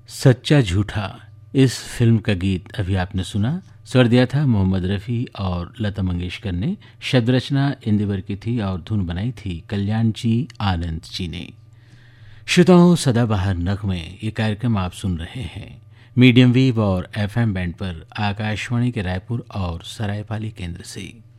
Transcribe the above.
सच्चा झूठा इस फिल्म का गीत अभी आपने सुना। स्वर दिया था मोहम्मद रफ़ी और लता मंगेशकर ने। शब्द रचना इंदिवर की थी और धुन बनाई थी कल्याण जी आनंद जी ने। श्रोताओं, सदाबहार नगमे ये कार्यक्रम आप सुन रहे हैं मीडियम वेव और एफएम बैंड पर आकाशवाणी के रायपुर और सरायपाली केंद्र से।